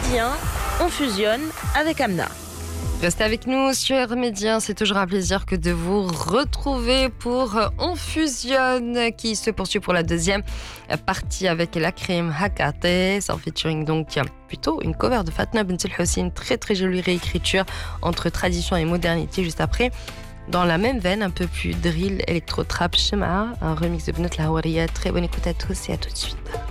Médien, on fusionne avec Amna. Restez avec nous sur Médien, c'est toujours un plaisir que de vous retrouver pour On Fusionne qui se poursuit pour la deuxième partie avec la crème Hakate, sans featuring donc plutôt une cover de Fatna Bint El-Hossein, très très jolie réécriture entre tradition et modernité juste après. Dans la même veine, un peu plus drill, électro-trap, Shema, un remix de Bnat Lahouariya. Très bonne écoute à tous et à tout de suite.